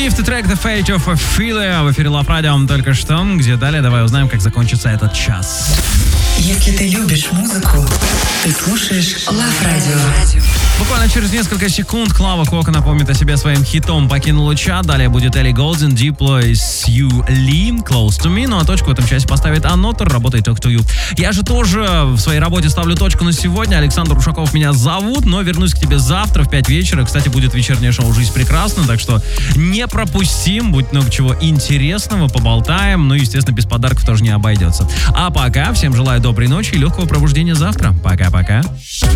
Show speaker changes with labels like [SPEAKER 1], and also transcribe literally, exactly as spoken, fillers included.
[SPEAKER 1] Swift и трек The Fate of Ophelia в эфире Love Radio только что, где далее давай узнаем, как закончится этот час.
[SPEAKER 2] Если ты любишь музыку, ты слушаешь Love Radio.
[SPEAKER 1] Буквально через несколько секунд Клава Кока напомнит о себе своим хитом «Покинула чат». Далее будет Элли Голден, Diplo и Сью Ли, Close to Me. Ну а точку в этом часе поставит Анотер, работает Talk to You. Я же тоже в своей работе ставлю точку на сегодня. Александр Ушаков меня зовут, но вернусь к тебе завтра в пять вечера. Кстати, будет вечернее шоу «Жизнь прекрасна», так что не пропустим, будет много чего интересного, поболтаем. Ну, естественно, без подарков тоже не обойдется. А пока всем желаю доброй ночи и легкого пробуждения завтра. Пока-пока.